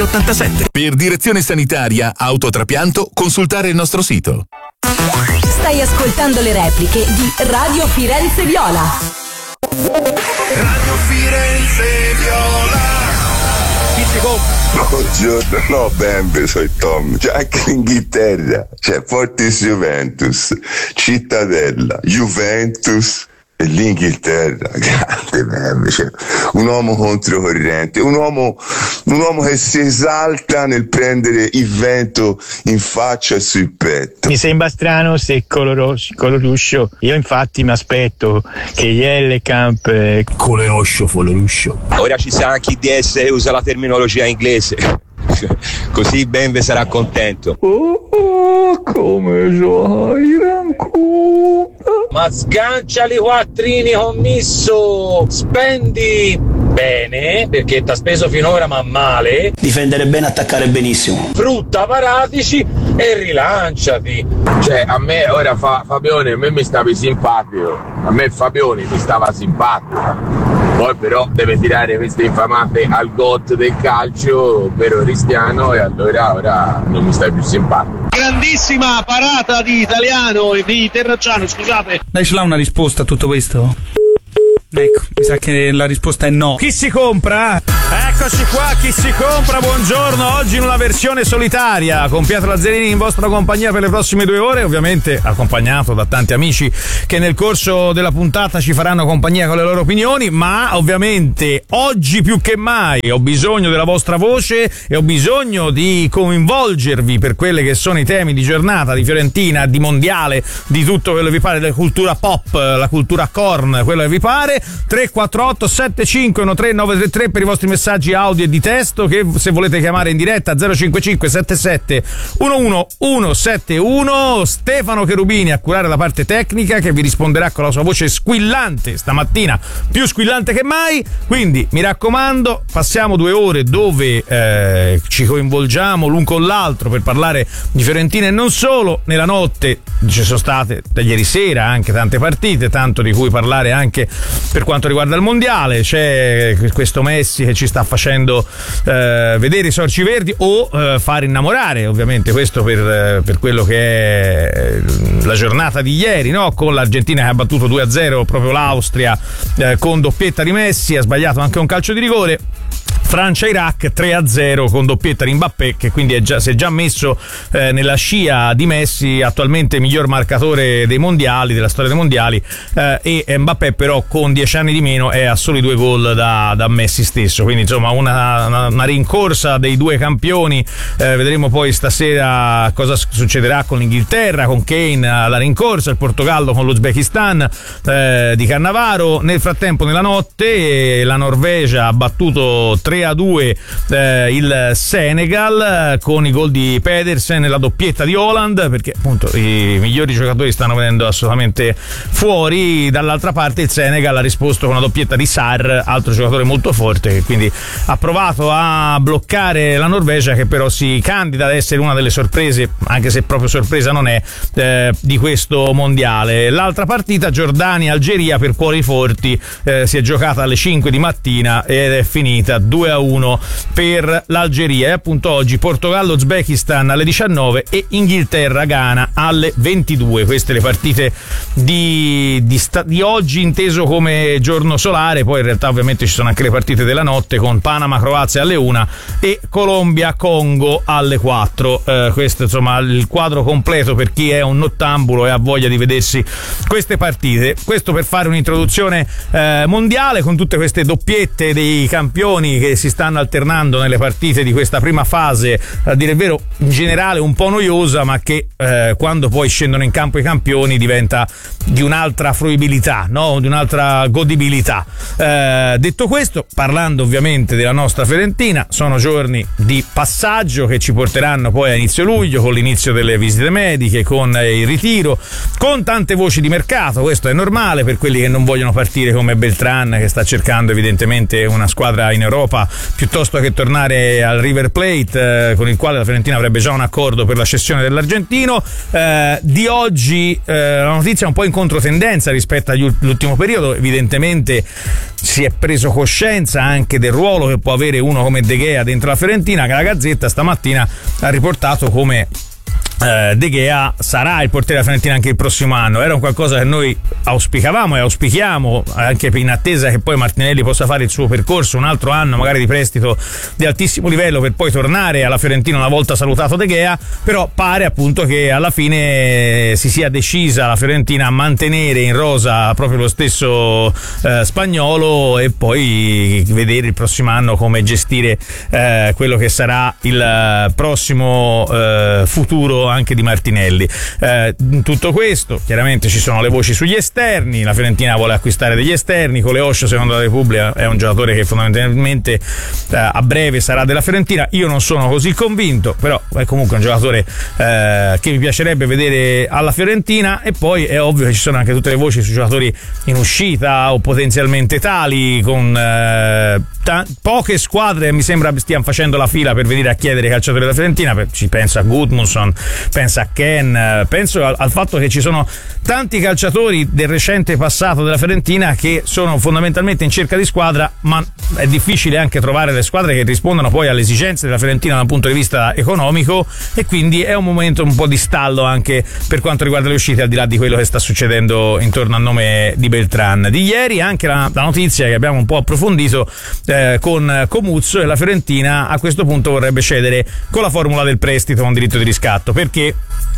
87. Per direzione sanitaria, autotrapianto, consultare il nostro sito. Stai ascoltando le repliche di Radio Firenze Viola. Radio Firenze Viola. Chi si compra? Buongiorno, no Bembe, sono Tom. C'è anche l'Inghilterra, c'è Fortis Juventus, Cittadella, Juventus e l'Inghilterra, grande Bembe, cioè, un uomo controcorrente, un uomo che si esalta nel prendere il vento in faccia e sul petto. Mi sembra strano se Coloruscio, io infatti mi aspetto che Jellecamp Coloroscio Foloruscio. Ora ci sarà anche il DS e usa la terminologia inglese. Così Benve sarà contento. Come sai, Ranculo? Ma sganciali quattrini commisso, spendi bene, perché t'ha speso finora ma male. Difendere bene, attaccare benissimo. Frutta paratici e rilanciati. Cioè a me ora Fabione, a me mi stavi simpatico, a me Fabione mi stava simpatico. Poi però deve tirare queste infamate al GOT del calcio peroristiano e allora ora non mi stai più simpatico. Grandissima parata di Italiano e di Terracciano, scusate. Lei ce l'ha una risposta a tutto questo? Ecco, mi sa che la risposta è no. Chi si compra? Eccoci qua, chi si compra, buongiorno. Oggi in una versione solitaria con Pietro Lazzarini in vostra compagnia per le prossime 2 ore, ovviamente accompagnato da tanti amici che nel corso della puntata ci faranno compagnia con le loro opinioni, ma ovviamente oggi più che mai ho bisogno della vostra voce e ho bisogno di coinvolgervi per quelli che sono i temi di giornata, di Fiorentina, di mondiale, di tutto quello che vi pare, della cultura pop, la cultura corn, quello che vi pare. 348 7513 933 per i vostri messaggi audio e di testo, che se volete chiamare in diretta 055 77 11171. Stefano Cherubini a curare la parte tecnica, che vi risponderà con la sua voce squillante stamattina, più squillante che mai. Quindi mi raccomando, passiamo 2 ore dove ci coinvolgiamo l'un con l'altro per parlare di Fiorentina e non solo. Nella notte ci sono state da ieri sera anche tante partite, tanto di cui parlare anche per quanto riguarda il mondiale. C'è questo Messi che ci sta facendo vedere i sorci verdi o far innamorare, ovviamente questo per quello che è la giornata di ieri, no? Con l'Argentina che ha battuto 2-0 proprio l'Austria con doppietta di Messi, ha sbagliato anche un calcio di rigore. Francia-Iraq 3-0 con doppietta di Mbappé, che quindi si è già messo nella scia di Messi, attualmente miglior marcatore dei mondiali, della storia dei mondiali, e Mbappé però con 10 anni di meno è a soli 2 gol da Messi stesso, quindi insomma una rincorsa dei 2 campioni. Vedremo poi stasera cosa succederà con l'Inghilterra, con Kane alla rincorsa, il Portogallo con l'Uzbekistan di Cannavaro. Nel frattempo nella notte la Norvegia ha battuto 3-2 il Senegal con i gol di Pedersen e la doppietta di Haaland, perché appunto i migliori giocatori stanno venendo assolutamente fuori. Dall'altra parte il Senegal ha risposto con una doppietta di Sarr, altro giocatore molto forte, che quindi ha provato a bloccare la Norvegia, che però si candida ad essere una delle sorprese, anche se proprio sorpresa non è, di questo mondiale. L'altra partita, Giordania-Algeria, per cuori forti, si è giocata alle 5 di mattina ed è finita 2-1 per l'Algeria. E appunto oggi Portogallo-Uzbekistan alle 19 e Inghilterra-Ghana alle 22. Queste le partite di oggi, inteso come giorno solare. Poi in realtà ovviamente ci sono anche le partite della notte, con Panama-Croazia alle 1 e Colombia-Congo alle 4. Questo insomma il quadro completo per chi è un nottambulo e ha voglia di vedersi queste partite. Questo per fare un'introduzione mondiale, con tutte queste doppiette dei campioni che si stanno alternando nelle partite di questa prima fase, a dire il vero in generale un po' noiosa, ma che quando poi scendono in campo i campioni diventa di un'altra fruibilità, no? Di un'altra godibilità. Detto questo, parlando ovviamente della nostra Fiorentina, sono giorni di passaggio che ci porteranno poi a inizio luglio, con l'inizio delle visite mediche, con il ritiro, con tante voci di mercato. Questo è normale per quelli che non vogliono partire, come Beltran, che sta cercando evidentemente una squadra in Europa Roma piuttosto che tornare al River Plate, con il quale la Fiorentina avrebbe già un accordo per la cessione dell'argentino. Di oggi la notizia è un po' in controtendenza rispetto all'ultimo periodo. Evidentemente si è preso coscienza anche del ruolo che può avere uno come De Gea dentro la Fiorentina, che la Gazzetta stamattina ha riportato come De Gea sarà il portiere della Fiorentina anche il prossimo anno. Era un qualcosa che noi auspicavamo e auspichiamo, anche in attesa che poi Martinelli possa fare il suo percorso un altro anno magari di prestito di altissimo livello per poi tornare alla Fiorentina una volta salutato De Gea. Però pare appunto che alla fine si sia decisa la Fiorentina a mantenere in rosa proprio lo stesso spagnolo e poi vedere il prossimo anno come gestire quello che sarà il prossimo futuro anche di Martinelli. In tutto questo chiaramente ci sono le voci sugli esterni. La Fiorentina vuole acquistare degli esterni. Coleoscio, secondo la Repubblica, è un giocatore che fondamentalmente a breve sarà della Fiorentina. Io non sono così convinto, però è comunque un giocatore che mi piacerebbe vedere alla Fiorentina. E poi è ovvio che ci sono anche tutte le voci sui giocatori in uscita o potenzialmente tali, con poche squadre mi sembra stiano facendo la fila per venire a chiedere calciatori della Fiorentina. Ci penso a Gudmundsson, penso a Ken, penso al fatto che ci sono tanti calciatori del recente passato della Fiorentina che sono fondamentalmente in cerca di squadra, ma è difficile anche trovare le squadre che rispondano poi alle esigenze della Fiorentina dal punto di vista economico, e quindi è un momento un po' di stallo anche per quanto riguarda le uscite, al di là di quello che sta succedendo intorno al nome di Beltran. Di ieri anche la notizia che abbiamo un po' approfondito con Comuzzo, e la Fiorentina a questo punto vorrebbe cedere con la formula del prestito con diritto di riscatto, perché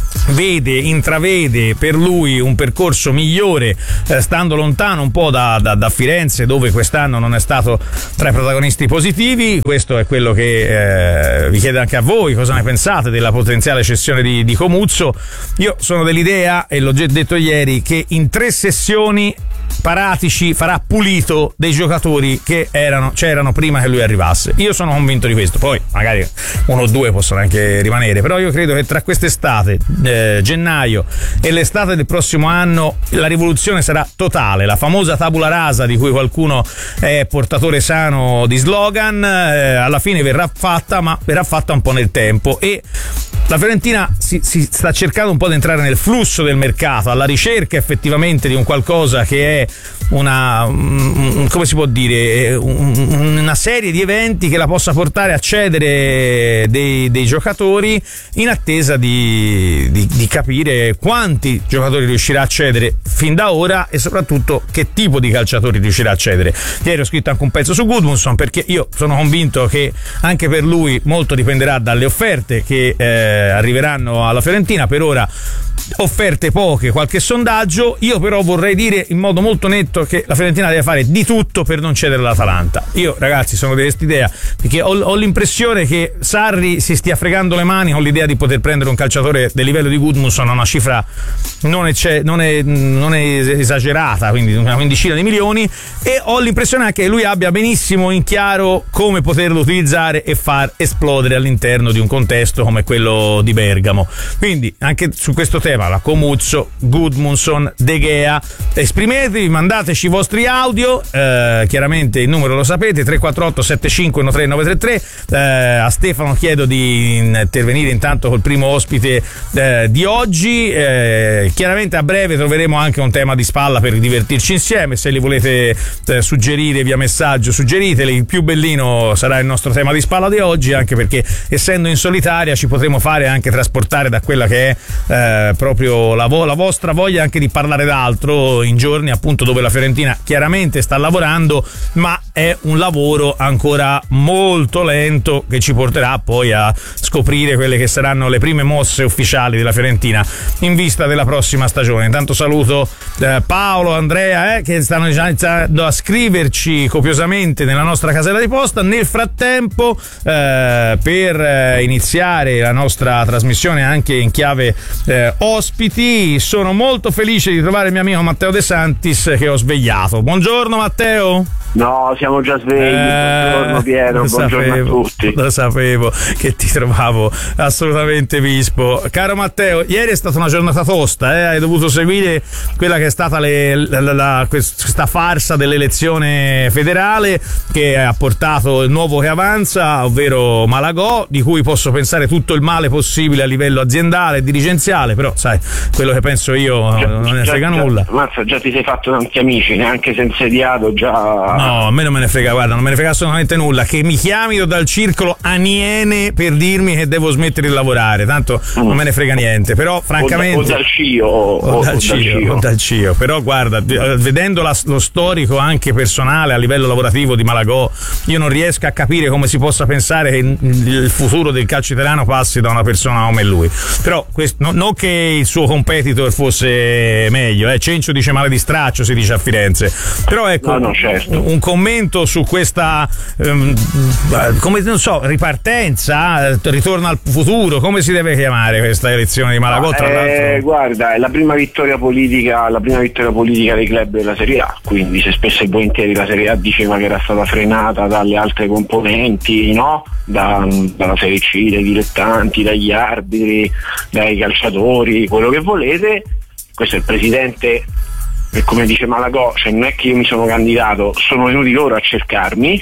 intravede per lui un percorso migliore stando lontano un po' da Firenze, dove quest'anno non è stato tra i protagonisti positivi. Questo è quello che vi chiedo anche a voi, cosa ne pensate della potenziale cessione di Comuzzo. Io sono dell'idea, e l'ho già detto ieri, che in 3 sessioni Paratici farà pulito dei giocatori che c'erano prima che lui arrivasse. Io sono convinto di questo. Poi magari 1 o 2 possono anche rimanere, però io credo che tra quest'estate, gennaio, e l'estate del prossimo anno la rivoluzione sarà totale. La famosa tabula rasa di cui qualcuno è portatore sano di slogan, alla fine verrà fatta, ma verrà fatta un po' nel tempo, e la Fiorentina si sta cercando un po' di entrare nel flusso del mercato, alla ricerca effettivamente di un qualcosa che è come si può dire, una serie di eventi che la possa portare a cedere dei giocatori, in attesa di capire quanti giocatori riuscirà a cedere fin da ora e soprattutto che tipo di calciatori riuscirà a cedere. Ieri ho scritto anche un pezzo su Gudmundsson, perché io sono convinto che anche per lui molto dipenderà dalle offerte che arriveranno alla Fiorentina. Per ora offerte poche, qualche sondaggio. Io però vorrei dire in modo molto netto che la Fiorentina deve fare di tutto per non cedere l'Atalanta. Io, ragazzi, sono di quest'idea, perché ho l'impressione che Sarri si stia fregando le mani con l'idea di poter prendere un calciatore del livello di Gudmundsson a una cifra non è esagerata, quindi una quindicina di milioni, e ho l'impressione anche che lui abbia benissimo in chiaro come poterlo utilizzare e far esplodere all'interno di un contesto come quello di Bergamo. Quindi anche su questo tema, la Comuzzo, Gudmundsson, De Gea, esprimetevi, mandateci i vostri audio, chiaramente il numero lo sapete, 348 75 13 933. A Stefano chiedo di intervenire intanto col primo ospite di oggi. Chiaramente a breve troveremo anche un tema di spalla per divertirci insieme. Se li volete suggerire via messaggio, suggeriteli. Il più bellino sarà il nostro tema di spalla di oggi, anche perché essendo in solitaria ci potremo fare anche trasportare da quella che è proprio la vostra voglia anche di parlare d'altro, in giorni appunto dove la Fiorentina chiaramente sta lavorando, ma è un lavoro ancora molto lento che ci porterà poi a scoprire quelle che saranno le prime mosse ufficiali della Fiorentina in vista della prossima stagione. Intanto saluto Paolo, Andrea che stanno già iniziando a scriverci copiosamente nella nostra casella di posta. Nel frattempo per iniziare la nostra trasmissione anche in chiave ospiti, sono molto felice di trovare il mio amico Matteo De Santis, che ho svegliato. Buongiorno Matteo. No, siamo già svegli. Buongiorno Piero, buongiorno a tutti. Lo sapevo che ti trovavo assolutamente vispo. Caro Matteo, ieri è stata una giornata tosta, hai dovuto seguire quella che è stata questa farsa dell'elezione federale che ha portato il nuovo che avanza, ovvero Malagò, di cui posso pensare tutto il male possibile a livello aziendale e dirigenziale, però sai, quello che penso io non ne frega nulla. Mazza, già ti sei fatto tanti amici, neanche sei insediato già. No, a me non me ne frega, guarda, non me ne frega assolutamente nulla. Che mi chiamino dal circolo Aniene per dirmi che devo smettere di lavorare, tanto non me ne frega niente. Però francamente o dal CIO o dal CIO. Però guarda, vedendo lo storico anche personale a livello lavorativo di Malagò, io non riesco a capire come si possa pensare che il futuro del calcio italiano passi da una persona come lui. Però non che il suo competitor fosse meglio, Cencio dice male di straccio, si dice a Firenze. Però ecco, certo. Un commento su questa come non so, ripartenza, ritorno al futuro, come si deve chiamare questa elezione di Malagò? Tra l'altro, guarda, è la prima vittoria politica dei club della Serie A, quindi se spesso e volentieri la Serie A diceva che era stata frenata dalle altre componenti, no? Dalla Serie C, dai dilettanti, dagli arbitri, dai calciatori, quello che volete. Questo è il presidente, e come dice Malagò, cioè non è che io mi sono candidato, sono venuti loro a cercarmi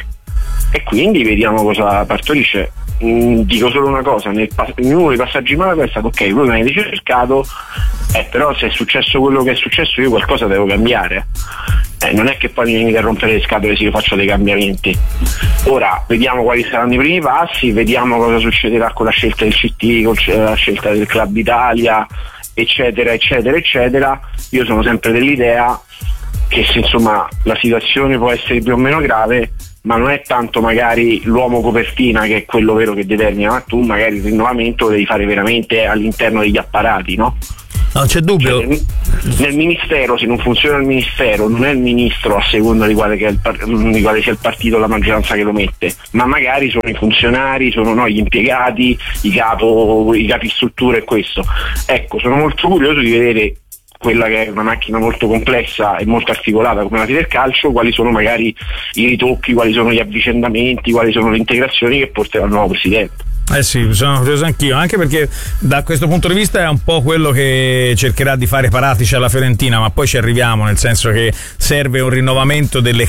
e quindi vediamo cosa partorisce. Dico solo una cosa, in uno dei passaggi Malagò è stato: ok, voi mi avete cercato, però se è successo quello che è successo io qualcosa devo cambiare. Non è che poi mi venite a rompere le scatole se io faccio dei cambiamenti. Ora vediamo quali saranno i primi passi, vediamo cosa succederà con la scelta del CT, con la scelta del Club Italia, eccetera eccetera eccetera. Io sono sempre dell'idea che se insomma la situazione può essere più o meno grave, ma non è tanto magari l'uomo copertina che è quello vero che determina, ma tu magari il rinnovamento lo devi fare veramente all'interno degli apparati, no? Non c'è dubbio. Cioè, nel ministero, se non funziona il ministero, non è il ministro a seconda di quale sia il partito o la maggioranza che lo mette, ma magari sono i funzionari, sono gli impiegati, i capi struttura e questo. Ecco, sono molto curioso di vedere quella che è una macchina molto complessa e molto articolata come la del calcio, quali sono magari i ritocchi, quali sono gli avvicendamenti, quali sono le integrazioni che porterà il nuovo presidente. Sì, sono curioso anch'io, anche perché da questo punto di vista è un po' quello che cercherà di fare Paratici alla Fiorentina, ma poi ci arriviamo, nel senso che serve un rinnovamento delle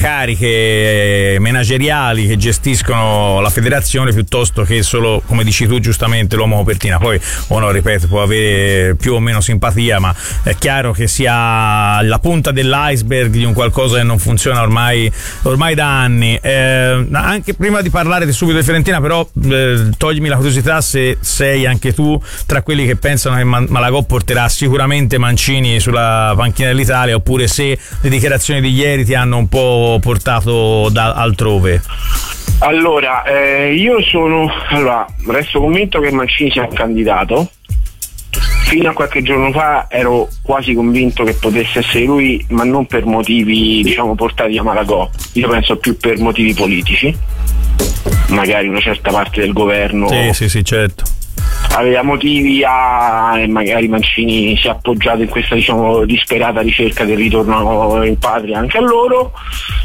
cariche manageriali che gestiscono la federazione piuttosto che solo, come dici tu giustamente, l'uomo copertina. Poi uno, ripeto, può avere più o meno simpatia, ma è chiaro che sia la punta dell'iceberg di un qualcosa che non funziona ormai da anni. Anche prima di parlare subito di Fiorentina, però toglimi la curiosità se sei anche tu tra quelli che pensano che Malagò porterà sicuramente Mancini sulla panchina dell'Italia, oppure se le dichiarazioni di ieri ti hanno un po' portato altrove. Allora, io resto convinto che Mancini sia un candidato. Fino a qualche giorno fa ero quasi convinto che potesse essere lui, ma non per motivi portati da Malagò. Io penso più per motivi politici. Magari una certa parte del governo sì, certo, aveva motivi e magari Mancini si è appoggiato in questa disperata ricerca del ritorno in patria anche a loro.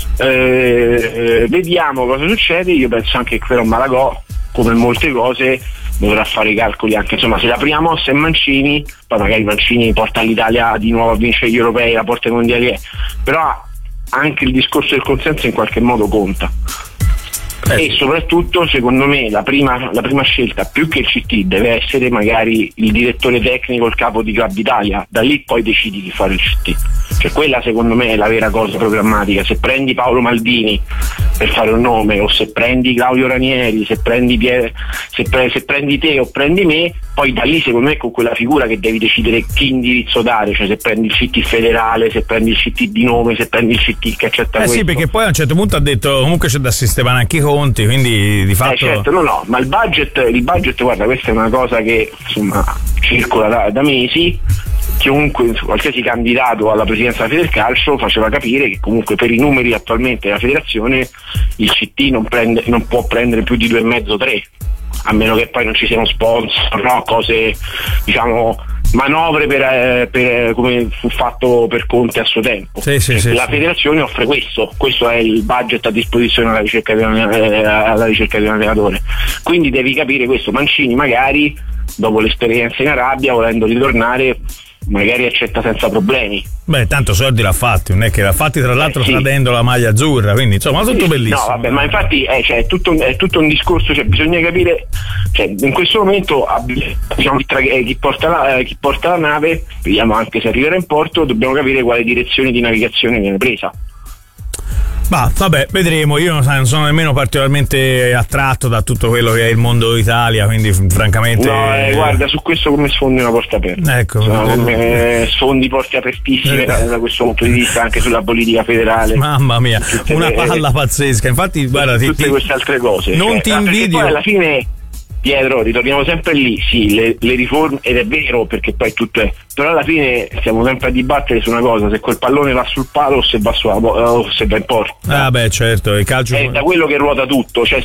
Vediamo cosa succede. Io penso anche che però Malagò, come molte cose, dovrà fare i calcoli anche, se la prima mossa è Mancini, poi magari Mancini porta l'Italia di nuovo a vincere gli europei, la porta ai mondiali, però anche il discorso del consenso in qualche modo conta. E soprattutto, secondo me, la prima scelta, più che il CT, deve essere magari il direttore tecnico, il capo di Club Italia. Da lì poi decidi di fare il CT. Cioè quella secondo me è la vera cosa programmatica. Se prendi Paolo Maldini, per fare un nome, o se prendi Claudio Ranieri, se prendi te o prendi me, poi da lì secondo me con quella figura che devi decidere che indirizzo dare, cioè se prendi il CT federale, se prendi il CT di nome, se prendi il CT che accetta questo. Sì, perché poi a un certo punto ha detto comunque c'è da sistemare anche i conti, quindi di fatto certo, no, ma il budget, guarda, questa è una cosa che insomma circola da mesi. Chiunque, qualsiasi candidato alla presidenza della Federcalcio faceva capire che comunque per i numeri attualmente della federazione il CT non può prendere più di 2,5-3, a meno che poi non ci siano sponsor, no? Cose manovre per come fu fatto per Conte a suo tempo. Sì. La federazione offre questo è il budget a disposizione alla ricerca di un allenatore, quindi devi capire questo. Mancini magari dopo l'esperienza in Arabia, volendo ritornare, magari accetta senza problemi. Beh, tanto soldi l'ha fatti, non è che l'ha fatti tra l'altro tradendo la maglia azzurra, quindi insomma tutto bellissimo. No, vabbè, ma infatti è tutto un discorso, cioè bisogna capire, cioè in questo momento diciamo, chi porta la nave, vediamo anche se arriverà in porto, dobbiamo capire quale direzione di navigazione viene presa. Ma vabbè, vedremo. Io non sono nemmeno particolarmente attratto da tutto quello che è il mondo Italia, quindi francamente. No, guarda, su questo come sfondi una porta aperta. Ecco. Come sfondi porte apertissime da questo punto di vista, anche sulla politica federale. Mamma mia, una palla pazzesca. Infatti, guarda, tutte queste altre cose. Non ti invidio. Poi alla fine, Pietro, ritorniamo sempre lì, sì, le riforme, ed è vero, perché poi tutto è, però alla fine stiamo sempre a dibattere su una cosa: se quel pallone va sul palo o se va in porta. Ah beh, certo, il calcio è da quello che ruota tutto, cioè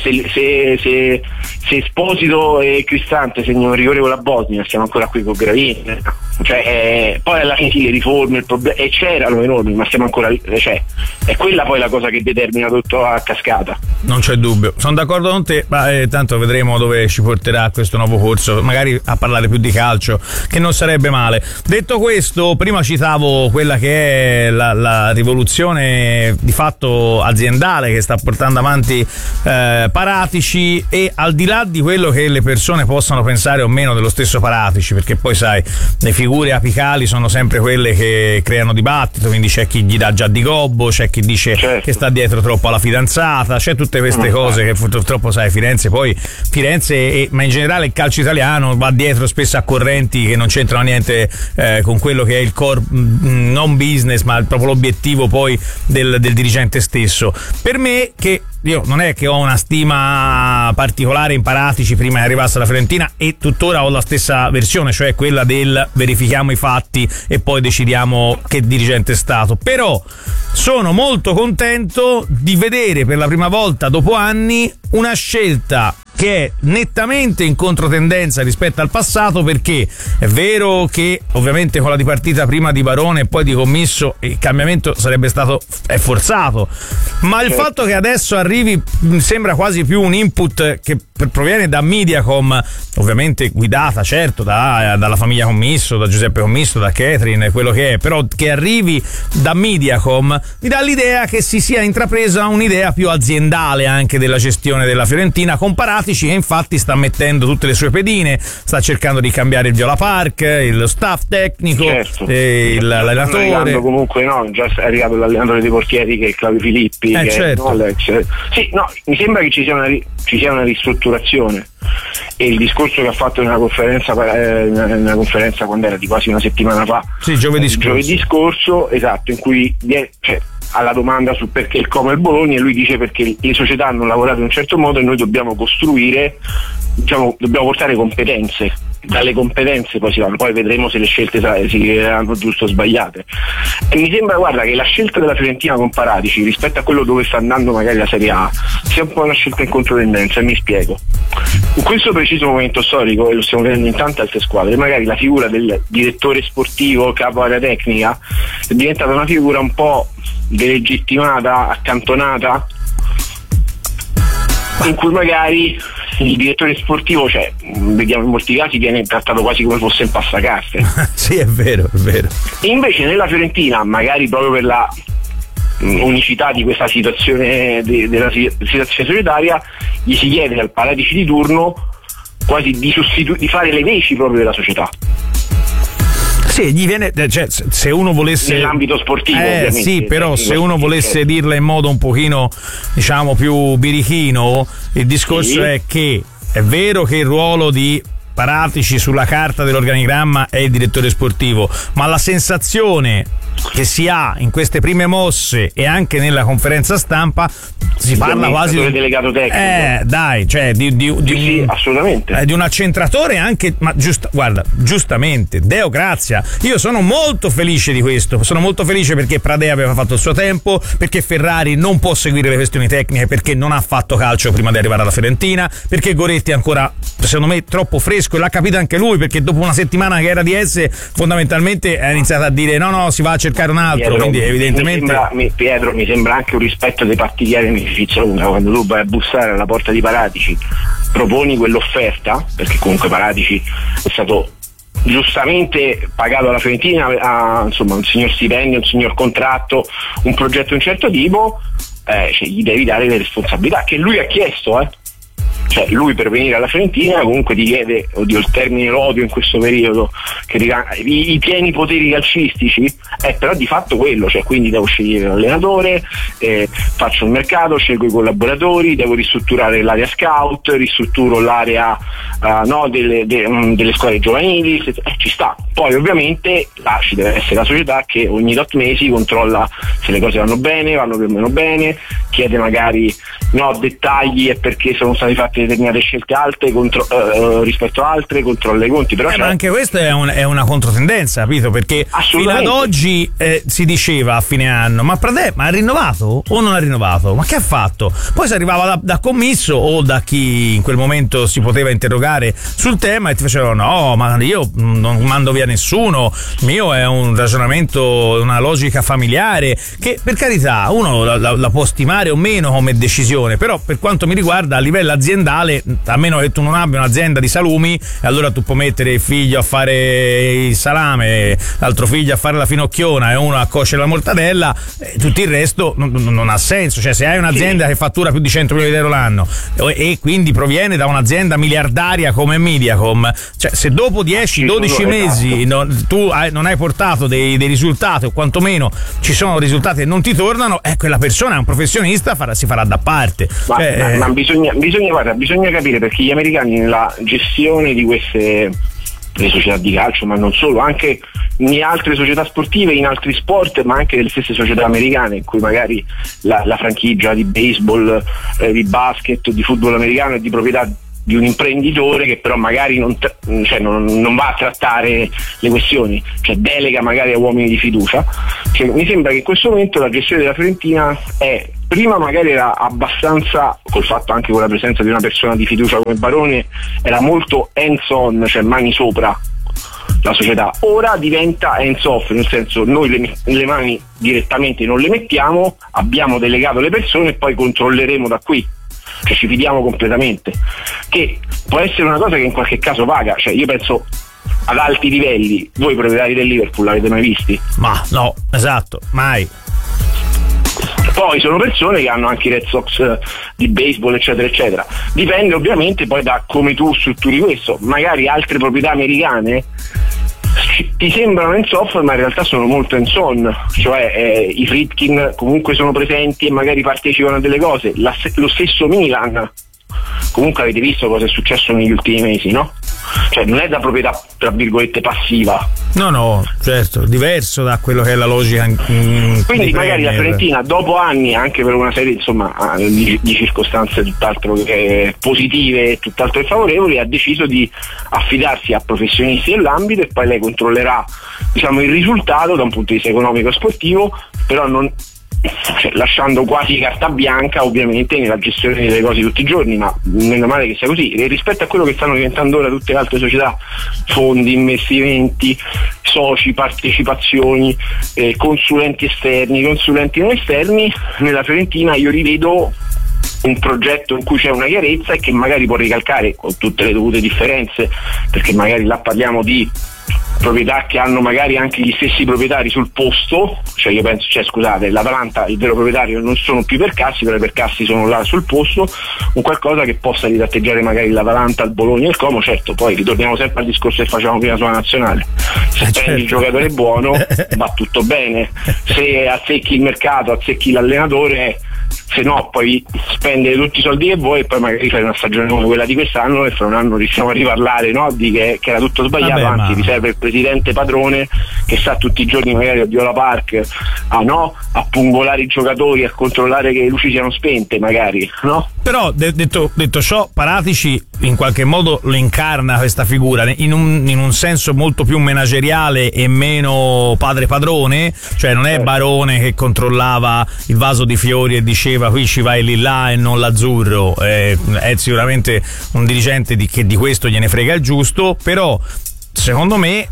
se Esposito e Cristante segnano un rigore con la Bosnia, stiamo ancora qui con Gravini, cioè poi alla fine sì, le riforme, il problema, e c'erano enormi, ma stiamo ancora lì, cioè è quella poi la cosa che determina tutto a cascata. Non c'è dubbio, sono d'accordo con te, ma tanto vedremo dove ci porterà questo nuovo corso, magari a parlare più di calcio, che non sarebbe male. Detto questo, prima citavo quella che è la rivoluzione di fatto aziendale che sta portando avanti Paratici, e al di là di quello che le persone possano pensare o meno dello stesso Paratici, perché poi sai, le figure apicali sono sempre quelle che creano dibattito, quindi c'è chi gli dà già di gobbo, c'è chi dice che sta dietro troppo alla fidanzata, c'è tutte queste cose che purtroppo sai, Firenze ma in generale il calcio italiano va dietro spesso a correnti che non c'entrano niente con quello che è il core non business, ma proprio l'obiettivo poi del dirigente stesso. Per me, che io non è che ho una stima particolare in Paratici prima che arrivasse alla Fiorentina, e tuttora ho la stessa versione, cioè quella del verifichiamo i fatti e poi decidiamo che dirigente è stato, però sono molto contento di vedere per la prima volta dopo anni una scelta che è nettamente in controtendenza rispetto al passato, perché è vero che ovviamente con la dipartita prima di Barone e poi di Commisso il cambiamento sarebbe stato forzato, ma il fatto che adesso arrivi sembra quasi più un input che proviene da Mediacom, ovviamente guidata certo dalla famiglia Commisso, da Giuseppe Commisso, da Catherine, quello che è, però che arrivi da Mediacom mi dà l'idea che si sia intrapresa un'idea più aziendale anche della gestione della Fiorentina, con Paratici che infatti sta mettendo tutte le sue pedine, sta cercando di cambiare il Viola Park, il staff tecnico, l'allenatore. Comunque già è arrivato l'allenatore dei portieri che è Claudio Filippi, certo. Alex. Sì, mi sembra che ci sia una ristrutturazione, e il discorso che ha fatto nella conferenza quando era di quasi una settimana fa, sì, giovedì scorso, esatto, in cui alla domanda su perché il Como e il Bologna, e lui dice perché le società hanno lavorato in un certo modo e noi dobbiamo costruire, dobbiamo portare competenze, dalle competenze poi si vanno, poi vedremo se le scelte si rileveranno giuste o sbagliate. E mi sembra, guarda, che la scelta della Fiorentina con Paratici rispetto a quello dove sta andando magari la Serie A sia un po' una scelta in controtendenza, e mi spiego. In questo preciso momento storico, e lo stiamo vedendo in tante altre squadre, magari la figura del direttore sportivo, capo area tecnica, è diventata una figura un po' delegittimata, accantonata, in cui magari il direttore sportivo, vediamo in molti casi, viene trattato quasi come fosse un passacarte. Sì, è vero. E invece nella Fiorentina, magari proprio per la unicità di questa situazione, della situazione societaria, gli si chiede al Paratici di turno quasi di fare le veci proprio della società. Sì, gli viene, se uno volesse, nell'ambito sportivo, ovviamente. Sì, però se uno volesse dirla in modo un pochino, diciamo, più birichino, il discorso è che è vero che il ruolo di Paratici sulla carta dell'organigramma è il direttore sportivo, ma la sensazione che si ha in queste prime mosse e anche nella conferenza stampa, si parla quasi di delegato tecnico. Dai, cioè sì, assolutamente. Di un accentratore anche, ma giustamente, Deo grazia. Io sono molto felice di questo, sono molto felice perché Pradè aveva fatto il suo tempo, perché Ferrari non può seguire le questioni tecniche perché non ha fatto calcio prima di arrivare alla Fiorentina, perché Goretti è ancora, secondo me, troppo fresco, e l'ha capito anche lui, perché dopo una settimana che era DS fondamentalmente ha iniziato a dire no, si va a cercare un altro. Pietro, quindi evidentemente Pietro, mi sembra anche un rispetto dei particolari di amicizia lunga. Quando tu vai a bussare alla porta di Paratici, proponi quell'offerta, perché comunque Paratici è stato giustamente pagato alla Fiorentina, insomma, un signor stipendio, un signor contratto, un progetto di un certo tipo, cioè, gli devi dare le responsabilità che lui ha chiesto, Cioè, lui per venire alla Fiorentina comunque ti chiede, oddio il termine lo odio in questo periodo, che i pieni poteri calcistici, però di fatto quello, cioè quindi devo scegliere l'allenatore, faccio il mercato, scelgo i collaboratori, devo ristrutturare l'area scout, ristrutturo l'area delle squadre giovanili, ci sta. Poi ovviamente ci deve essere la società che ogni 8 mesi controlla se le cose vanno bene, vanno più o meno bene, chiede magari dettagli e perché sono state fatte determinate scelte alte rispetto a altre, controlla i conti, però ma anche questa è una controtendenza, capito? Perché fino ad oggi si diceva a fine anno ma Pradè ha rinnovato o non ha rinnovato, ma che ha fatto? Poi si arrivava da commisso o da chi in quel momento si poteva interrogare sul tema e ti facevano no, ma io non mando via nessuno, mio è un ragionamento, una logica familiare, che per carità uno la può stimare o meno come decisione, però per quanto mi riguarda a livello aziendale, a meno che tu non abbia un'azienda di salumi, allora tu puoi mettere il figlio a fare il salame, l'altro figlio a fare la finocchiona e uno a cuocere la mortadella, tutto il resto non ha senso. Cioè, se hai un'azienda che fattura più di 100 milioni di euro l'anno e quindi proviene da un'azienda miliardaria come Mediacom, cioè se dopo 10-12 mesi tu non hai portato dei risultati, o quantomeno ci sono risultati e non ti tornano, quella persona è un professionista, si farà da parte. Ma bisogna capire, perché gli americani nella gestione di queste le società di calcio, ma non solo, anche in altre società sportive, in altri sport, ma anche nelle stesse società americane, in cui magari la franchigia di baseball, di basket, di football americano è di proprietà di un imprenditore che però magari non va a trattare le questioni, cioè delega magari a uomini di fiducia. Cioè, mi sembra che in questo momento la gestione della Fiorentina prima magari era abbastanza, col fatto anche con la presenza di una persona di fiducia come Barone, era molto hands on, cioè mani sopra la società. Ora diventa hands off, nel senso noi le mani direttamente non le mettiamo, abbiamo delegato le persone e poi controlleremo da qui. Cioè ci fidiamo completamente, che può essere una cosa che in qualche caso paga. Cioè io penso ad alti livelli, voi proprietari del Liverpool l'avete mai visti? Ma no, esatto, mai. Poi sono persone che hanno anche i Red Sox di baseball eccetera eccetera, dipende ovviamente poi da come tu strutturi questo. Magari altre proprietà americane ti sembrano hands off ma in realtà sono molto hands on, cioè i Friedkin comunque sono presenti e magari partecipano a delle cose. Lo stesso Milan, comunque avete visto cosa è successo negli ultimi mesi, no? Cioè non è da proprietà tra virgolette passiva. No, certo, diverso da quello che è la logica. Quindi magari la Fiorentina dopo anni, anche per una serie insomma di circostanze tutt'altro che positive e tutt'altro che favorevoli, ha deciso di affidarsi a professionisti dell'ambito e poi lei controllerà il risultato da un punto di vista economico e sportivo, però lasciando quasi carta bianca ovviamente nella gestione delle cose tutti i giorni, ma meno male che sia così. E rispetto a quello che stanno diventando ora tutte le altre società, fondi, investimenti, soci, partecipazioni, consulenti esterni, consulenti non esterni, nella Fiorentina io rivedo un progetto in cui c'è una chiarezza e che magari può ricalcare, con tutte le dovute differenze, perché magari là parliamo di proprietà che hanno magari anche gli stessi proprietari sul posto, cioè io penso, scusate, l'Atalanta, il vero proprietario non sono più i Percassi, però i Percassi sono là sul posto, un qualcosa che possa ridatteggiare magari l'Atalanta, il Bologna e il Como. Certo, poi ritorniamo sempre al discorso che facevamo prima sulla nazionale, se prendi il giocatore buono va tutto bene, se azzecchi il mercato, azzecchi l'allenatore, se no poi spendere tutti i soldi che vuoi e poi magari fai una stagione come quella di quest'anno e fra un anno riusciamo a riparlare, no? Di che era tutto sbagliato. Vabbè, anzi ti serve il presidente padrone che sa tutti i giorni magari a Viola Park a pungolare i giocatori, a controllare che le luci siano spente magari, no? Però detto ciò, Paratici in qualche modo lo incarna questa figura in un senso molto più manageriale e meno padre padrone, cioè non è Barone che controllava il vaso di fiori e diceva qui ci vai lì là e non l'azzurro, è sicuramente un dirigente che di questo gliene frega il giusto, però secondo me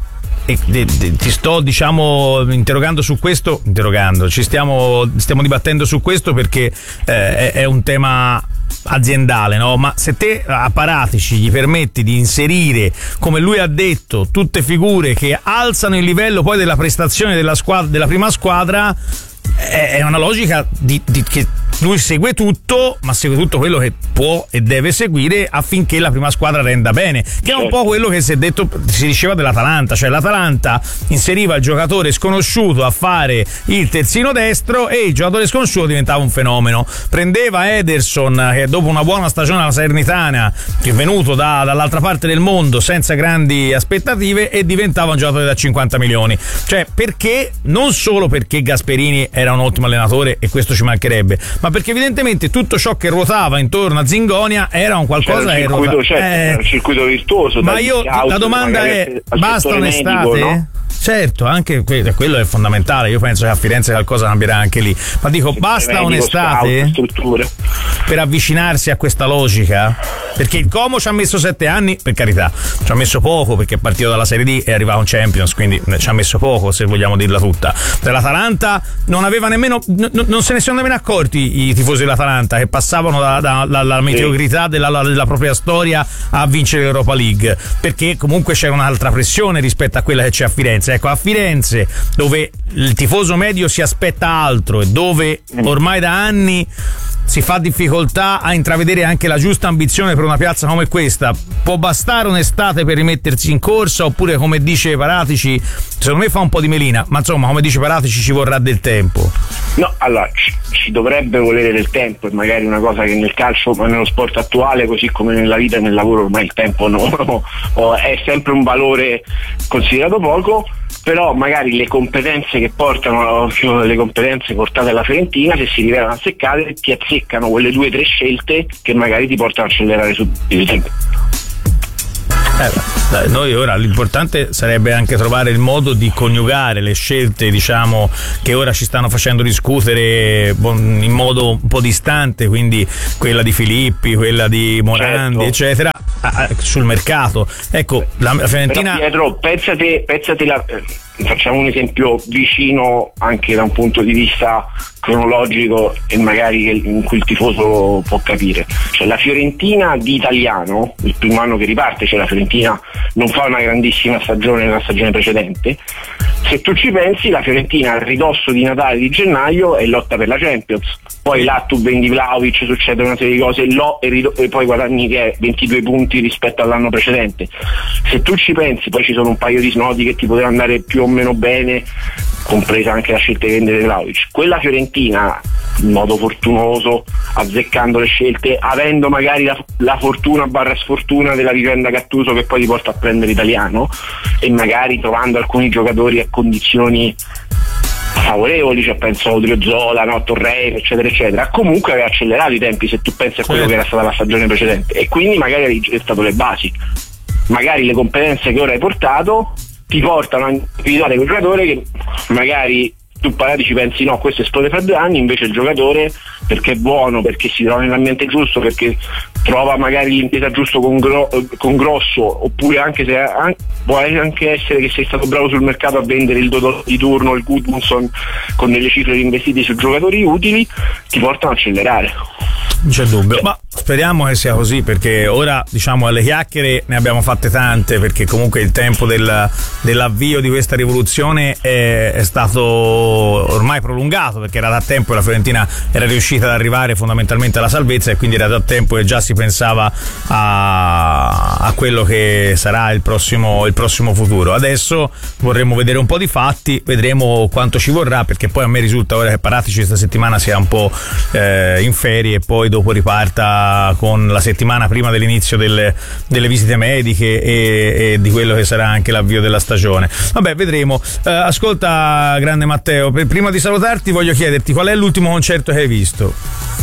ti sto interrogando su questo, ci stiamo dibattendo su questo perché è un tema aziendale, no? Ma se te a Paratici gli permetti di inserire, come lui ha detto, tutte figure che alzano il livello poi della prestazione della prima squadra, è una logica che lui segue tutto, ma segue tutto quello che può e deve seguire affinché la prima squadra renda bene, che è un po' quello che si diceva dell'Atalanta, cioè l'Atalanta inseriva il giocatore sconosciuto a fare il terzino destro e il giocatore sconosciuto diventava un fenomeno. Prendeva Ederson, che dopo una buona stagione alla Salernitana, che è venuto dall'altra parte del mondo senza grandi aspettative, e diventava un giocatore da 50 milioni. Cioè, perché? Non solo perché Gasperini era un ottimo allenatore, e questo ci mancherebbe, ma perché evidentemente tutto ciò che ruotava intorno a Zingonia era un qualcosa era un circuito virtuoso. Ma la domanda è: basta un'estate? Medico, no? Certo, anche quello è fondamentale. Io penso che a Firenze qualcosa cambierà anche lì, ma dico, basta un'estate per avvicinarsi a questa logica? Perché il Como ci ha messo 7 anni, per carità, ci ha messo poco perché è partito dalla Serie D e arrivava un Champions, quindi ci ha messo poco, se vogliamo dirla tutta. L'Atalanta non aveva nemmeno, non se ne sono nemmeno accorti i tifosi dell'Atalanta, che passavano dalla mediocrità della propria storia a vincere l'Europa League, perché comunque c'era un'altra pressione rispetto a quella che c'è a Firenze. Ecco, a Firenze, dove il tifoso medio si aspetta altro e dove ormai da anni si fa difficoltà a intravedere anche la giusta ambizione per una piazza come questa, può bastare un'estate per rimettersi in corsa, oppure, come dice Paratici, secondo me fa un po' di melina, ma insomma, come dice Paratici, ci vorrà del tempo? No, allora ci dovrebbe volere del tempo, e magari una cosa che nel calcio, ma nello sport attuale, così come nella vita e nel lavoro, ormai il tempo è sempre un valore considerato poco. Però magari le competenze che portano, le competenze portate alla Fiorentina, se si rivelano azzeccate, ti azzeccano quelle 2 o 3 scelte che magari ti portano a accelerare subito il tempo. Noi ora l'importante sarebbe anche trovare il modo di coniugare le scelte, diciamo, che ora ci stanno facendo discutere in modo un po' distante, quindi quella di Filippi, quella di Morandi, eccetera, sul mercato. Ecco, la Fiorentina. Però, Pietro, pensate facciamo un esempio vicino anche da un punto di vista cronologico e magari in cui il tifoso può capire. Cioè, la Fiorentina di Italiano, il primo anno che riparte, cioè la Fiorentina non fa una grandissima stagione nella stagione precedente. Se tu ci pensi, la Fiorentina al ridosso di Natale di gennaio è lotta per la Champions. Poi là tu vendi Vlahovic, succede una serie di cose e poi guadagni che è 22 punti rispetto all'anno precedente. Se tu ci pensi, poi ci sono un paio di snodi che ti potranno andare più o meno bene, compresa anche la scelta di vendere Vlahovic. Quella Fiorentina, in modo fortunoso, azzeccando le scelte, avendo magari la fortuna / sfortuna della vicenda Gattuso che poi ti porta a prendere Italiano, e magari trovando alcuni giocatori a condizioni favorevoli, cioè penso a Odriozola, Torreira, eccetera eccetera, comunque aveva accelerato i tempi se tu pensi a quello che era stata la stagione precedente, e quindi magari hai gettato le basi. Magari le competenze che ora hai portato ti portano a individuare quel giocatore che magari tu Paratici pensi no, questo esplode fra 2 anni, invece il giocatore, perché è buono, perché si trova nell'ambiente giusto, perché trova magari l'intesa giusto con Grosso, oppure anche se può anche essere che sei stato bravo sul mercato a vendere il Dodò di turno, il Gudmundsson, con delle cifre investite su giocatori utili, ti portano a accelerare. Non c'è dubbio, ma speriamo che sia così, perché ora diciamo alle chiacchiere ne abbiamo fatte tante, perché comunque il tempo dell'avvio di questa rivoluzione è stato ormai prolungato, perché era da tempo che la Fiorentina era riuscita ad arrivare fondamentalmente alla salvezza, e quindi era da tempo che già si pensava a quello che sarà il prossimo futuro. Adesso vorremmo vedere un po' di fatti, vedremo quanto ci vorrà, perché poi a me risulta ora che Paratici questa settimana sia un po' in ferie, e poi dopo riparta con la settimana prima dell'inizio delle visite mediche e di quello che sarà anche l'avvio della stagione. Vabbè, vedremo. Ascolta, grande Matteo, prima di salutarti voglio chiederti qual è l'ultimo concerto che hai visto?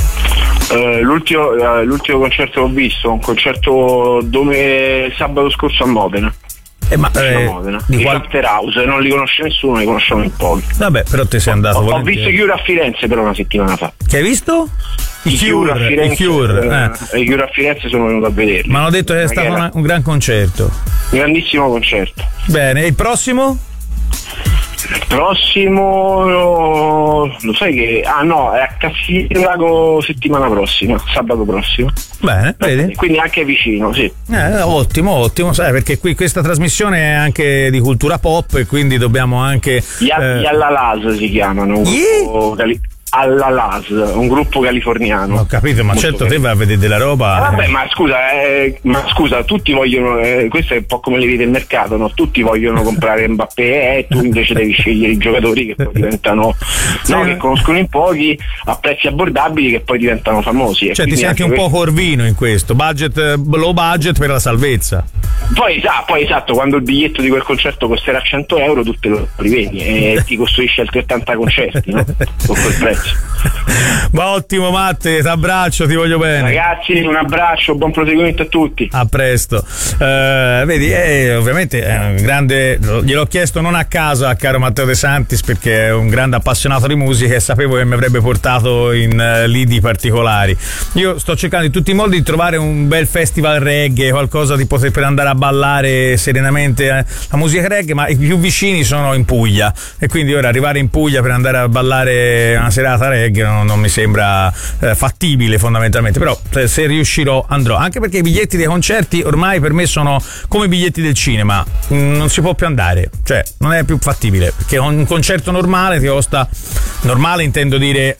L'ultimo concerto che ho visto, un concerto sabato scorso a Modena. Modena, di After House, non li conosce nessuno, li conosciamo in pochi. Vabbè, però te sei andato. Ho visto i Cure a Firenze però una settimana fa. Che hai visto? I Cure a Firenze. I Cure a Firenze sono venuto a vederli. Mi hanno detto che è stato un gran concerto. Un grandissimo concerto. Bene, e il prossimo? Il prossimo lo sai che è a Castigliago settimana prossima, sabato prossimo. Bene, vedi? Quindi anche vicino, sì. Ottimo, sai, perché qui questa trasmissione è anche di cultura pop, e quindi dobbiamo anche gli Allalas si chiamano, Allalas, un gruppo californiano. Ho capito, ma certo te vai a vedere della roba. Vabbè, ma scusa, tutti vogliono, questo è un po' come le vite del mercato, no? Tutti vogliono comprare Mbappé, e tu invece devi scegliere i giocatori che poi diventano che conoscono in pochi a prezzi abbordabili, che poi diventano famosi. Cioè ti senti un po' Corvino in questo, low budget per la salvezza. Poi esatto, quando il biglietto di quel concerto costerà 100 euro, tu te lo rivedi e ti costruisci altri 80 concerti, no? Con quel prezzo. Ma ottimo Matte, ti abbraccio, ti voglio bene. Ragazzi, un abbraccio, buon proseguimento a tutti. A presto. Vedi, ovviamente è un grande, gliel'ho chiesto non a caso a caro Matteo De Santis, perché è un grande appassionato di musica e sapevo che mi avrebbe portato in lidi particolari. Io sto cercando in tutti i modi di trovare un bel festival reggae, qualcosa di per andare a ballare serenamente la musica reggae, ma i più vicini sono in Puglia, e quindi ora arrivare in Puglia per andare a ballare una serata reggae non mi sembra fattibile fondamentalmente, però se riuscirò andrò, anche perché i biglietti dei concerti ormai per me sono come i biglietti del cinema, non si può più andare, cioè non è più fattibile, perché un concerto normale ti costa, normale intendo dire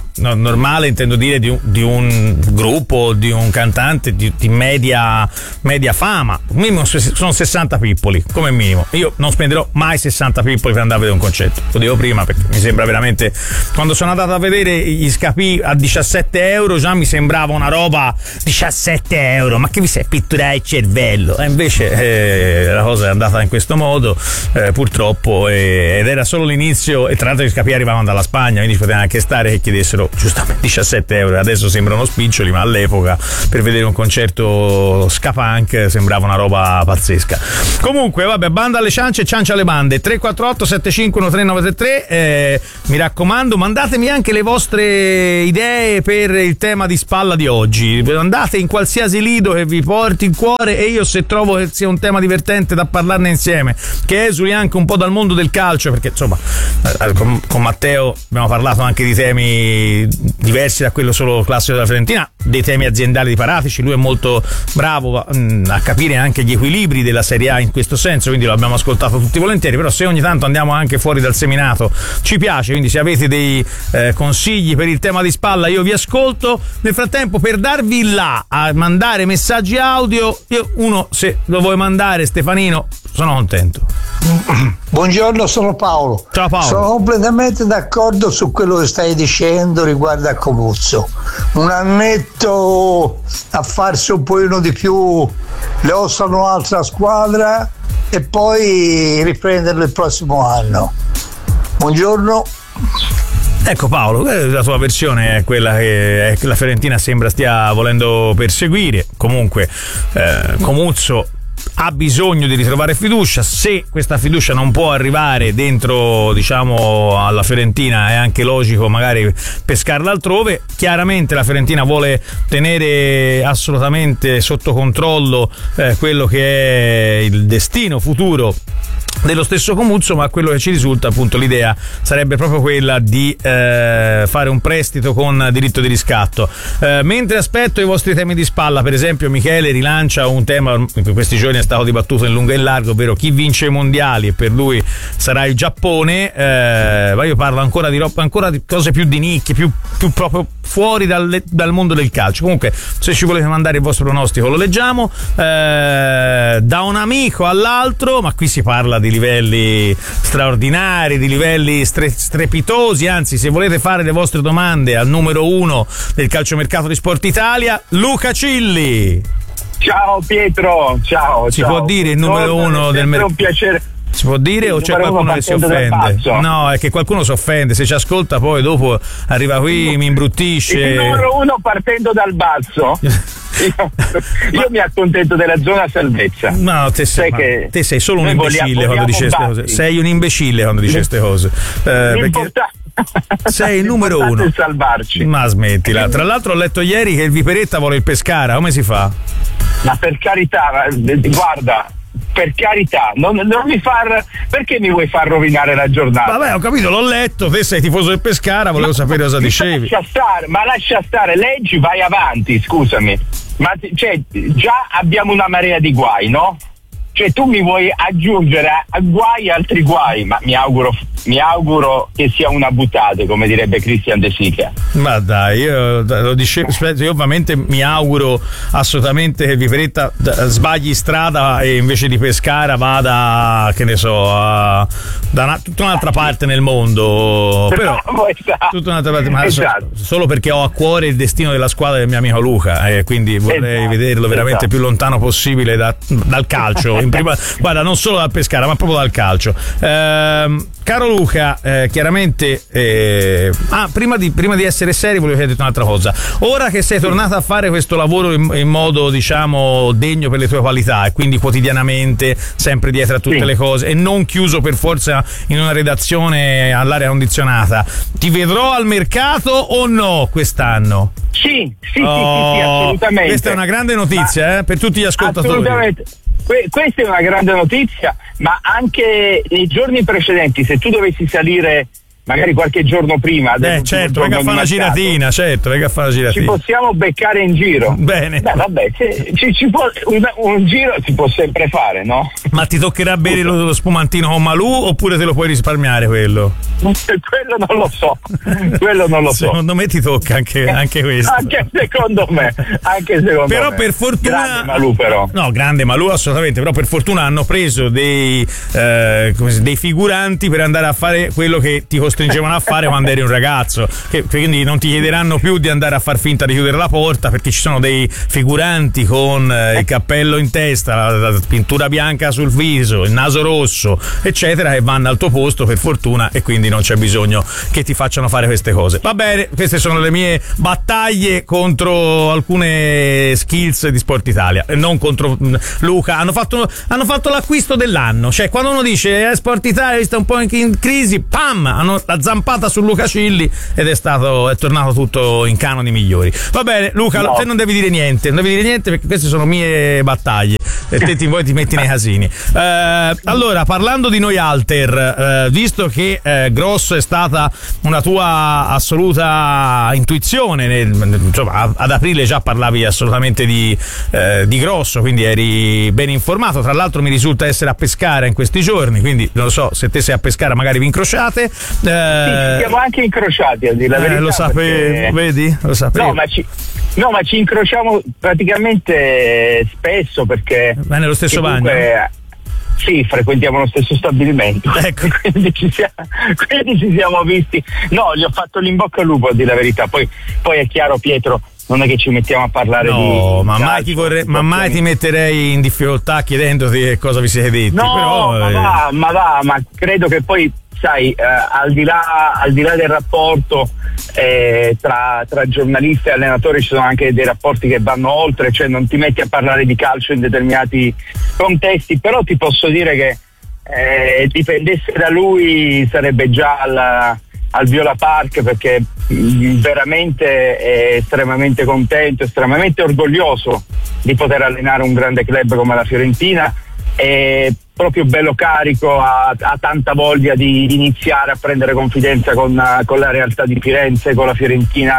di un gruppo, di un cantante di media fama, minimo sono 60 pippoli come minimo. Io non spenderò mai 60 pippoli per andare a vedere un concerto, lo dico prima, perché mi sembra veramente, quando sono andato a vedere gli Scapì a 17 euro già mi sembrava una roba, 17 euro, ma che vi sei pitturare il cervello? E invece la cosa è andata in questo modo, purtroppo, ed era solo l'inizio, e tra l'altro gli Scapì arrivavano dalla Spagna, quindi poteva anche stare che chiedessero giustamente 17 euro, adesso sembrano spiccioli, ma all'epoca per vedere un concerto ska punk sembrava una roba pazzesca. Comunque vabbè, banda alle ciance e ciance alle bande. 348 75 3933, mi raccomando, mandatemi anche le vostre idee per il tema di Spalla di oggi, andate in qualsiasi lido che vi porti il cuore, e io, se trovo che sia un tema divertente da parlarne insieme, che esuli anche un po' dal mondo del calcio, perché insomma con Matteo abbiamo parlato anche di temi diversi da quello solo classico della Fiorentina, dei temi aziendali di Paratici, lui è molto bravo a capire anche gli equilibri della Serie A in questo senso, quindi lo abbiamo ascoltato tutti volentieri, però se ogni tanto andiamo anche fuori dal seminato ci piace, quindi se avete dei consigli per il tema di Spalla io vi ascolto. Nel frattempo, per darvi là a mandare messaggi audio, se lo vuoi mandare, Stefanino, sono contento. Buongiorno, sono Paolo. Ciao Paolo. Sono completamente d'accordo su quello che stai dicendo riguardo a Comuzzo. Un annetto a farsi un pochino di più, le ossano un'altra squadra e poi riprenderlo il prossimo anno. Buongiorno. Ecco Paolo, la tua versione è quella che la Fiorentina sembra stia volendo perseguire. Comunque Comuzzo ha bisogno di ritrovare fiducia. Se questa fiducia non può arrivare dentro, diciamo, alla Fiorentina, è anche logico magari pescarla altrove. Chiaramente la Fiorentina vuole tenere assolutamente sotto controllo quello che è il destino futuro dello stesso Comuzzo, ma quello che ci risulta, appunto, l'idea sarebbe proprio quella di fare un prestito con diritto di riscatto. Mentre aspetto i vostri temi di spalla, per esempio Michele rilancia un tema in questi giorni è stato dibattuto in lungo e in largo, ovvero chi vince i mondiali, e per lui sarà il Giappone, ma io parlo ancora di cose più di nicchie, più proprio fuori dal mondo del calcio. Comunque, se ci volete mandare il vostro pronostico lo leggiamo, da un amico all'altro, ma qui si parla di livelli straordinari, di livelli strepitosi. Anzi, se volete fare le vostre domande al numero 1 del calciomercato di Sport Italia, Luca Cilli. Ciao Pietro, ciao. Si può dire il numero 1 del mercato? È un piacere. Si può dire, o c'è qualcuno che si offende? No, è che qualcuno si offende, se ci ascolta poi dopo arriva qui, mi imbruttisce. Il numero 1 partendo dal basso. Io mi accontento della zona salvezza. No, te sei solo un imbecille quando dici queste cose. Sei un imbecille quando dici queste cose. Perché sei il numero 1. Salvarci. Ma smettila. Tra l'altro ho letto ieri che il Viperetta vuole il Pescara. Come si fa? Ma per carità, guarda, per carità, non mi far. Perché mi vuoi far rovinare la giornata? Vabbè, ho capito, l'ho letto. Te sei tifoso del Pescara, volevo sapere cosa dicevi. Lascia stare, leggi, vai avanti, scusami. Ma già abbiamo una marea di guai, no? Cioè, tu mi vuoi aggiungere a guai altri guai, ma mi auguro che sia una buttata, come direbbe Christian De Sica. Ma dai, io lo dicevo, io ovviamente mi auguro assolutamente che il Viperetta sbagli strada e invece di Pescara vada, che ne so, tutta un'altra parte nel mondo. Però tutta un'altra parte, ma solo perché ho a cuore il destino della squadra del mio amico Luca, e quindi vorrei vederlo veramente più lontano possibile dal calcio. Guarda, non solo dal Pescara, ma proprio dal calcio. Caro Luca, chiaramente prima di essere seri volevo chiederti un'altra cosa. Ora che sei tornato a fare questo lavoro in modo, diciamo, degno per le tue qualità, e quindi quotidianamente sempre dietro a tutte le cose, e non chiuso per forza in una redazione all'aria condizionata, ti vedrò al mercato o no quest'anno? Sì, assolutamente. Questa è una grande notizia, per tutti gli ascoltatori. Assolutamente. Questa è una grande notizia, ma anche nei giorni precedenti, se tu dovessi salire magari qualche giorno prima, certo, venga a fare una giratina, ci possiamo beccare in giro. Bene. Vabbè, un giro si può sempre fare, no? Ma ti toccherà bere lo spumantino con Malù, oppure te lo puoi risparmiare quello? Quello non lo so. Secondo me ti tocca anche questo. Anche secondo me. Però per fortuna. Grande Malù, però. No, grande Malù assolutamente, però per fortuna hanno preso dei figuranti per andare a fare quello che ti costringevano a fare quando eri un ragazzo, quindi non ti chiederanno più di andare a far finta di chiudere la porta, perché ci sono dei figuranti con il cappello in testa, la pintura bianca sul viso, il naso rosso, eccetera, che vanno al tuo posto per fortuna, e quindi non c'è bisogno che ti facciano fare queste cose. Va bene, queste sono le mie battaglie contro alcune skills di Sport Italia, non contro Luca. Hanno fatto l'acquisto dell'anno, cioè quando uno dice Sport Italia sta un po' in crisi, pam, hanno la zampata su Luca Cilli ed è tornato tutto in canoni migliori. Va bene, Luca, te non devi dire niente perché queste sono mie battaglie e te ti metti nei casini. Allora, parlando di noi alter, visto che Grosso è stata una tua assoluta intuizione, insomma, ad aprile già parlavi assolutamente di Grosso, quindi eri ben informato. Tra l'altro mi risulta essere a Pescara in questi giorni, quindi non lo so, se te sei a Pescara magari vi incrociate. Sì, ci siamo anche incrociati, a dire la verità. Lo sapevi, vedi? Lo sapevo. No, ma ci incrociamo praticamente spesso, perché nello stesso bagno? Sì, frequentiamo lo stesso stabilimento. Ecco. quindi ci siamo visti. No, gli ho fatto l'in bocca al lupo, a dire la verità. Poi è chiaro, Pietro, non è che ci mettiamo a parlare di. Ma mai ti metterei in difficoltà chiedendoti che cosa vi siete detti. No, però, ma credo che poi, sai, al di là del rapporto tra giornalisti e allenatori, ci sono anche dei rapporti che vanno oltre, cioè non ti metti a parlare di calcio in determinati contesti, però ti posso dire che dipendesse da lui sarebbe già al Viola Park, perché veramente è estremamente contento, estremamente orgoglioso di poter allenare un grande club come la Fiorentina, è proprio bello carico, ha tanta voglia di iniziare a prendere confidenza con la realtà di Firenze, con la Fiorentina.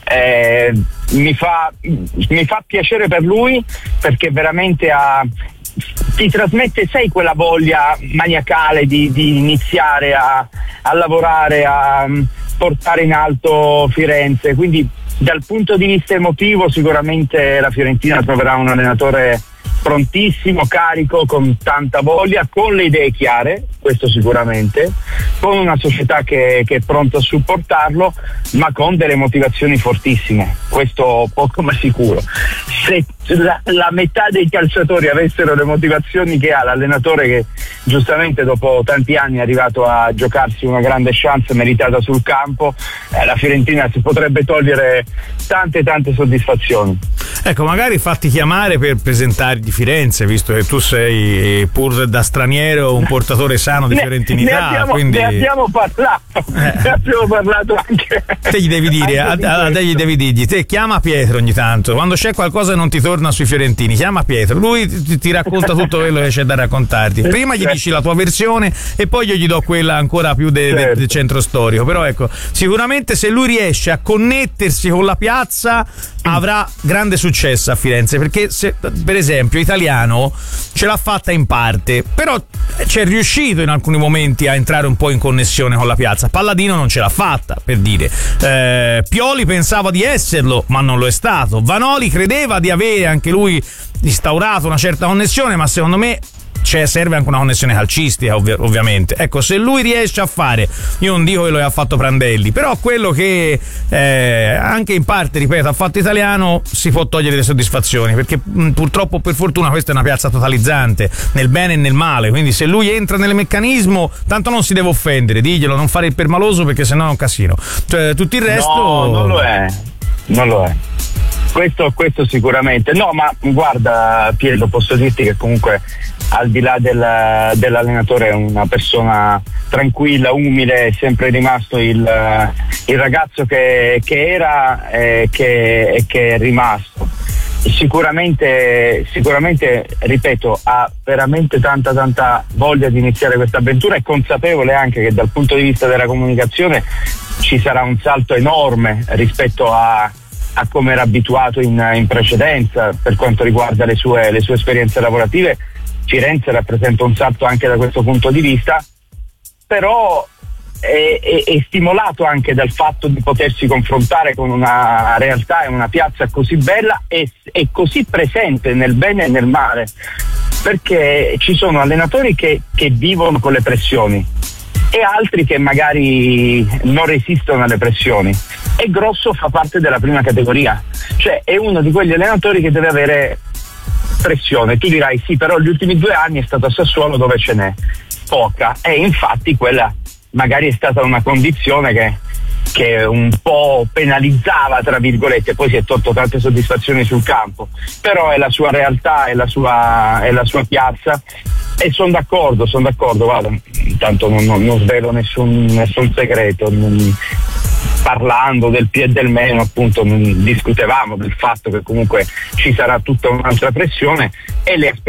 Mi fa piacere per lui, perché veramente ti trasmette, sai, quella voglia maniacale di iniziare a lavorare, a portare in alto Firenze. Quindi dal punto di vista emotivo sicuramente la Fiorentina troverà un allenatore prontissimo, carico, con tanta voglia, con le idee chiare, questo sicuramente, con una società che è pronta a supportarlo, ma con delle motivazioni fortissime, questo poco ma sicuro. Se la metà dei calciatori avessero le motivazioni che ha l'allenatore, che giustamente dopo tanti anni è arrivato a giocarsi una grande chance meritata sul campo, la Fiorentina si potrebbe togliere tante soddisfazioni. Ecco, magari fatti chiamare per presentargli Firenze, visto che tu sei, pur da straniero, un portatore sano di fiorentinità. Ne abbiamo parlato anche. Te gli devi dire, gli devi dirgli, te chiama Pietro ogni tanto, quando c'è qualcosa che non ti torna sui fiorentini, chiama Pietro, lui ti racconta tutto quello che c'è da raccontarti. Prima gli dici la tua versione e poi io gli do quella ancora più del centro storico. Però ecco, sicuramente se lui riesce a connettersi con la piazza avrà grande successo a Firenze, perché se, per esempio, Italiano ce l'ha fatta in parte, però c'è riuscito in alcuni momenti a entrare un po' in connessione con la piazza. Palladino non ce l'ha fatta, per dire. Pioli pensava di esserlo, ma non lo è stato. Vanoli credeva di avere anche lui instaurato una certa connessione, ma secondo me serve anche una connessione calcistica, ovviamente. Ecco, se lui riesce a fare, io non dico quello che ha fatto Prandelli, però quello che anche in parte, ripeto, ha fatto Italiano, si può togliere le soddisfazioni, perché purtroppo, per fortuna, questa è una piazza totalizzante nel bene e nel male, quindi se lui entra nel meccanismo, tanto non si deve offendere, diglielo, non fare il permaloso, perché sennò è un casino. Cioè, tutto il resto no, non lo è. Questo sicuramente no, ma guarda Pietro, posso dirti che comunque al di là dell'allenatore è una persona tranquilla, umile, è sempre rimasto il ragazzo che era e che è rimasto. Sicuramente, ripeto, ha veramente tanta voglia di iniziare questa avventura, è consapevole anche che dal punto di vista della comunicazione ci sarà un salto enorme rispetto a come era abituato in precedenza per quanto riguarda le sue esperienze lavorative. Firenze rappresenta un salto anche da questo punto di vista, però è stimolato anche dal fatto di potersi confrontare con una realtà e una piazza così bella e così presente nel bene e nel male, perché ci sono allenatori che vivono con le pressioni e altri che magari non resistono alle pressioni, e Grosso fa parte della prima categoria, cioè è uno di quegli allenatori che deve avere pressione. Tu dirai sì, però gli ultimi 2 anni è stato a Sassuolo dove ce n'è poca, e infatti quella magari è stata una condizione che un po' penalizzava, tra virgolette, poi si è tolto tante soddisfazioni sul campo, però è la sua realtà, è la sua piazza, e sono d'accordo, guarda, intanto non svelo nessun segreto. Parlando del più e del meno, appunto, discutevamo del fatto che comunque ci sarà tutta un'altra pressione, e le